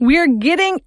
we're getting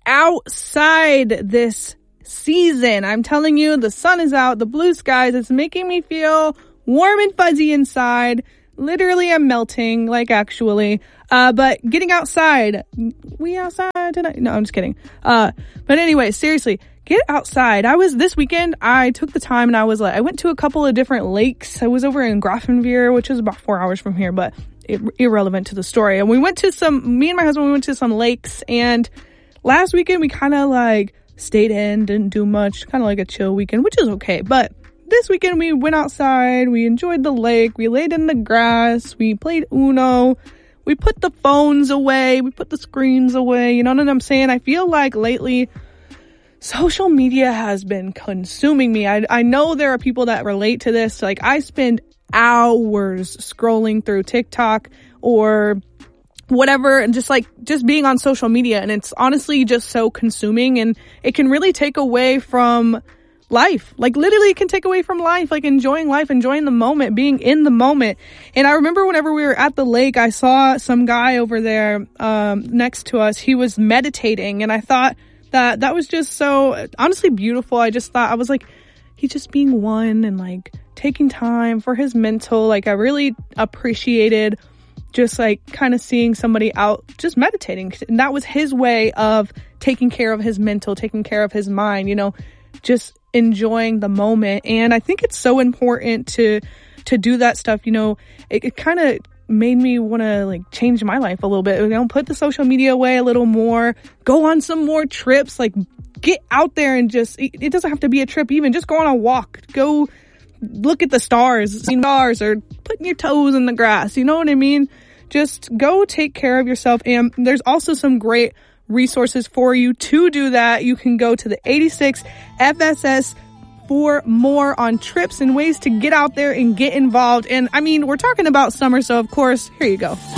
outside this season. I'm telling you, the sun is out, the blue skies, it's making me feel warm and fuzzy inside. Literally, I'm melting, like actually. But getting outside. We outside tonight? No, I'm just kidding. But anyway, seriously, get outside. This weekend, I took the time and I went to a couple of different lakes. I was over in Grafenweer, which is about 4 hours from here, but irrelevant to the story. And me and my husband, we went to some lakes, and last weekend we kind of stayed in, didn't do much, kind of like a chill weekend, which is okay. But this weekend we went outside, we enjoyed the lake, we laid in the grass, we played Uno, we put the phones away, we put the screens away, you know what I'm saying? I feel like lately social media has been consuming me. I know there are people that relate to this. Like, I spend hours scrolling through TikTok or whatever, and just being on social media, and it's honestly just so consuming, and it can really take away from life. Literally, it can take away from life, enjoying life, enjoying the moment, being in the moment. And I remember whenever we were at the lake, I saw some guy over there next to us. He was meditating, and I thought that was just so honestly beautiful. I was like, he's just being one and taking time for his mental. I really appreciated just kind of seeing somebody out just meditating, and that was his way of taking care of his mental, taking care of his mind, just enjoying the moment. And I think it's so important to do that stuff. It kind of made me want to change my life a little bit. Put the social media away a little more, go on some more trips, get out there and it doesn't have to be a trip, even just go on a walk, go look at the stars, or putting your toes in the grass, you know what I mean? Just go take care of yourself. And there's also some great resources for you to do that. You can go to the 86 FSS for more on trips and ways to get out there and get involved. And I mean, we're talking about summer, so of course, here you go.